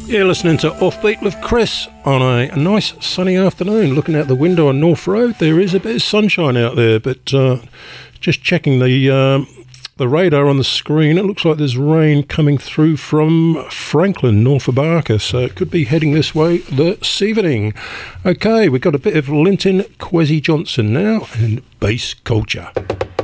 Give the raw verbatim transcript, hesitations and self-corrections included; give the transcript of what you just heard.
You're listening to Offbeat with Chris on a nice sunny afternoon. Looking out the window on North Road, there is a bit of sunshine out there, but uh, just checking the uh, the radar on the screen, it looks like there's rain coming through from Franklin, north of Barker, so it could be heading this way this evening. Okay, we've got a bit of Linton Kwesi Johnson now and Bass Culture.